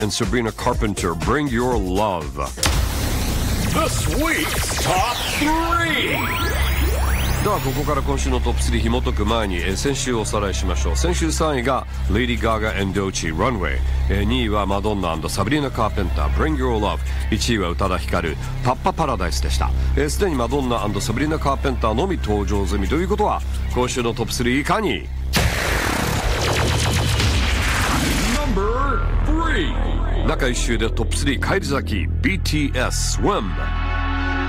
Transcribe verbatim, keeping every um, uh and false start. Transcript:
and Sabrina Carpenter, Bring Your Love. This week's Top スリー。 ではここから今週のトップスリー紐解く前に、えー、先週おさらいしましょう。先週さんいが Lady Gaga and Doechii Runway、えー、にいはマドンナ&サブリーナ・カーペンター Bring Your Love、 いちいは宇多田ヒカルパッパパラダイスでした。えー、すでにマドンナ&サブリーナ・カーペンターのみ登場済みということは、今週のトップスリー以下に Number スリー。 中いっ週でトップスリー返り咲き ビーティーエス Swim。